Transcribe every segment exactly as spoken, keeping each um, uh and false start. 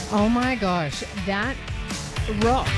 Oh my gosh, that rocks.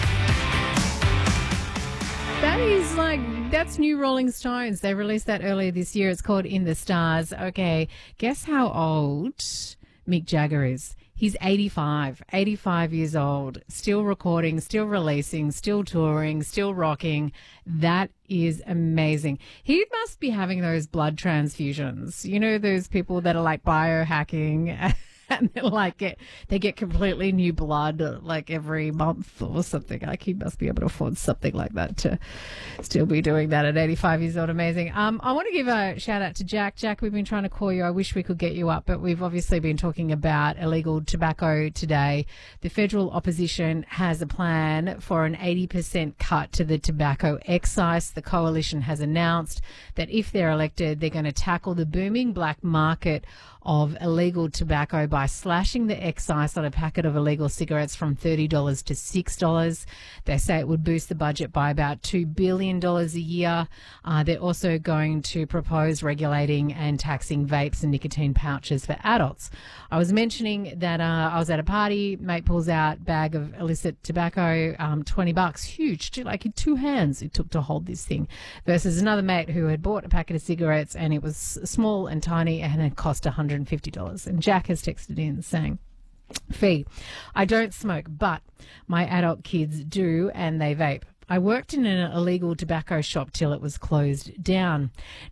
That is like, that's new Rolling Stones. They released that earlier this year. It's called In the Stars. Okay, guess how old Mick Jagger is? He's eighty-five, eighty-five years old, still recording, still releasing, still touring, still rocking. That is amazing. He must be having those blood transfusions. You know, those people that are like biohacking and they're like, get, they get completely new blood like every month or something. Like he must be able to afford something like that to still be doing that at eighty-five years old. Amazing. Um, I want to give a shout out to Jack. Jack, we've been trying to call you. I wish we could get you up, but we've obviously been talking about illegal tobacco today. The federal opposition has a plan for an eighty percent cut to the tobacco excise. The coalition has announced that if they're elected, they're going to tackle the booming black market of illegal tobacco by slashing the excise on a packet of illegal cigarettes from thirty dollars to six dollars. They say it would boost the budget by about two billion dollars a year. Uh, they're also going to propose regulating and taxing vapes and nicotine pouches for adults. I was mentioning that uh, I was at a party, mate pulls out bag of illicit tobacco, um, twenty bucks, huge, like in two hands it took to hold this thing, versus another mate who had bought a packet of cigarettes and it was small and tiny and it cost one hundred fifty dollars. And Jack has texted in saying, Fee, I don't smoke, but my adult kids do and they vape. I worked in an illegal tobacco shop till it was closed down.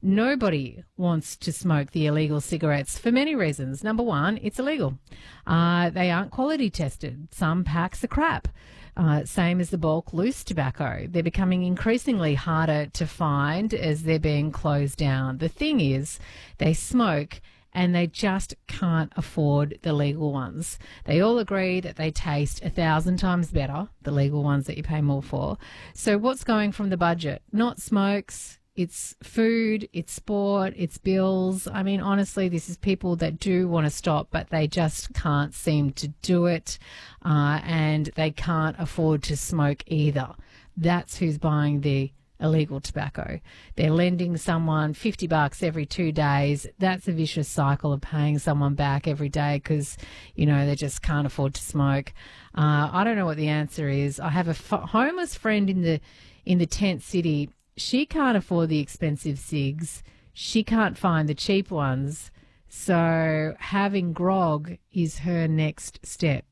Nobody wants to smoke the illegal cigarettes for many reasons. Number one, it's illegal. Uh, they aren't quality tested. Some packs are crap. Uh, same as the bulk loose tobacco. They're becoming increasingly harder to find as they're being closed down. The thing is, they smoke and they just can't afford the legal ones. They all agree that they taste a thousand times better, the legal ones that you pay more for. So what's going from the budget? Not smokes, it's food, it's sport, it's bills. I mean, honestly, this is people that do want to stop, but they just can't seem to do it, uh, and they can't afford to smoke either. That's who's buying the illegal tobacco. They're lending someone fifty bucks every two days. That's a vicious cycle of paying someone back every day because, you know, they just can't afford to smoke. Uh, I don't know what the answer is. I have a f- homeless friend in the in the tent city. She can't afford the expensive cigs. She can't find the cheap ones. So having grog is her next step.